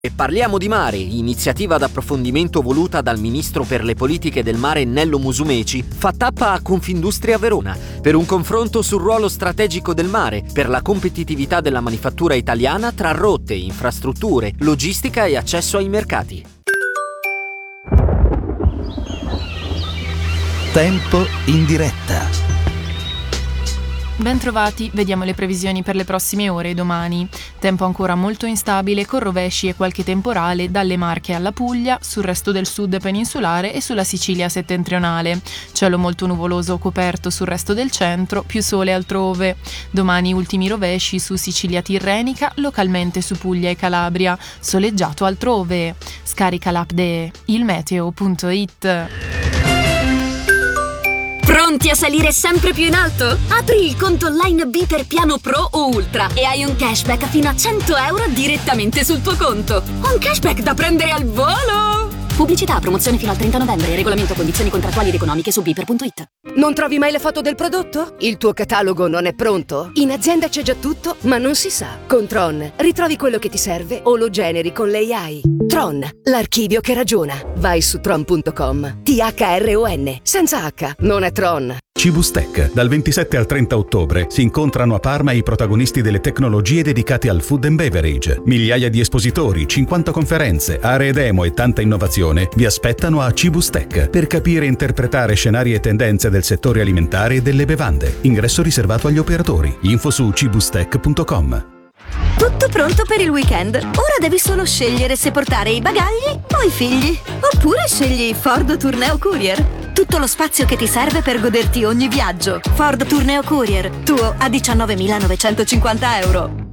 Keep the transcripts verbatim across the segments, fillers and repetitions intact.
E parliamo di mare, iniziativa d'approfondimento voluta dal ministro per le politiche del mare Nello Musumeci, fa tappa a Confindustria Verona per un confronto sul ruolo strategico del mare per la competitività della manifattura italiana tra rotte, infrastrutture, logistica e accesso ai mercati. Tempo in diretta. Bentrovati, vediamo le previsioni per le prossime ore e domani. Tempo ancora molto instabile con rovesci e qualche temporale dalle Marche alla Puglia, sul resto del sud peninsulare e sulla Sicilia settentrionale. Cielo molto nuvoloso coperto sul resto del centro, più sole altrove. Domani ultimi rovesci su Sicilia tirrenica, localmente su Puglia e Calabria. Soleggiato altrove. Scarica l'app de ilmeteo punto it. Pronti a salire sempre più in alto? Apri il conto online B per piano Pro o Ultra e hai un cashback fino a cento euro direttamente sul tuo conto. Un cashback da prendere al volo! Pubblicità, promozione fino al trenta novembre. Regolamento, condizioni contrattuali ed economiche su biper punto it. Non trovi mai la foto del prodotto? Il tuo catalogo non è pronto? In azienda c'è già tutto, ma non si sa. Con Tron ritrovi quello che ti serve o lo generi con l'A I. Tron, l'archivio che ragiona. Vai su tron punto com. T H R O N, senza H, non è Tron. Cibustec. Dal ventisette al trenta ottobre si incontrano a Parma i protagonisti delle tecnologie dedicate al food and beverage. Migliaia di espositori, cinquanta conferenze, aree demo e tanta innovazione vi aspettano a Cibustec per capire e interpretare scenari e tendenze del settore alimentare e delle bevande. Ingresso riservato agli operatori. Info su cibustec punto com. Tutto pronto per il weekend. Ora devi solo scegliere se portare i bagagli o i figli. Oppure scegli Ford Tourneo Courier. Tutto lo spazio che ti serve per goderti ogni viaggio. Ford Tourneo Courier, tuo a diciannovemilanovecentocinquanta euro.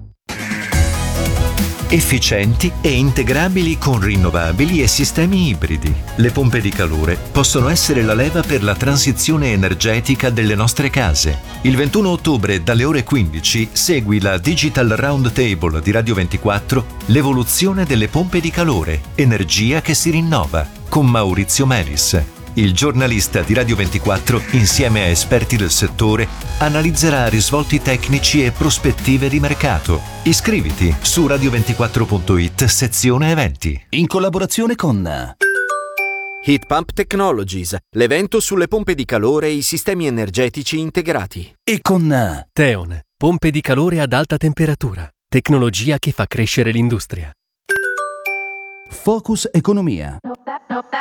Efficienti e integrabili con rinnovabili e sistemi ibridi. Le pompe di calore possono essere la leva per la transizione energetica delle nostre case. Il ventuno ottobre dalle ore quindici segui la Digital Roundtable di Radio ventiquattro, l'evoluzione delle pompe di calore, energia che si rinnova, con Maurizio Melis. Il giornalista di Radio ventiquattro, insieme a esperti del settore, analizzerà risvolti tecnici e prospettive di mercato. Iscriviti su radio ventiquattro punto it, sezione eventi. In collaborazione con Heat Pump Technologies, l'evento sulle pompe di calore e i sistemi energetici integrati. e con Teon, pompe di calore ad alta temperatura, tecnologia che fa crescere l'industria. Focus Economia.